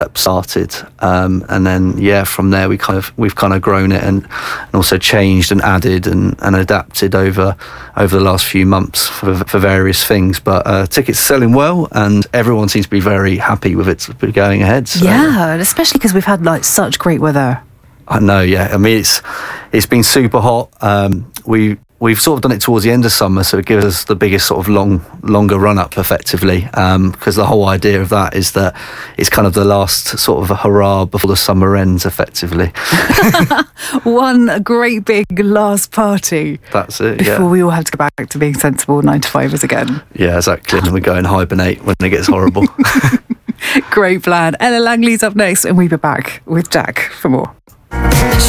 started, and then from there we've kind of grown it and also changed and added and adapted over the last few months for various things. But tickets are selling well, and everyone seems to be very happy with it going ahead. So. Yeah, especially because we've had like such great weather. I know, yeah. I mean, it's been super hot. We've sort of done it towards the end of summer, so it gives us the biggest sort of longer run up effectively, because the whole idea of that is that it's kind of the last sort of a hurrah before the summer ends effectively. One great big last party. That's it, before we all have to go back to being sensible 9-to-5ers again. Yeah, exactly. And we go and hibernate when it gets horrible. Great plan. Ella Langley's up next, and we'll be back with Jack for more.